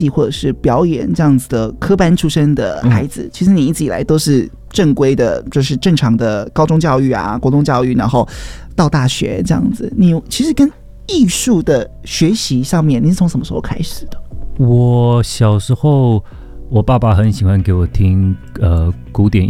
或者是表演这样子的科班出身的孩子，其实你一直以来都是正规的，就是正常的高中教育啊、国中教育，然后到大学这样子。你其实跟艺术的学习上面，你是从什么时候开始的？ 我小时候，我爸爸很喜欢给我听古典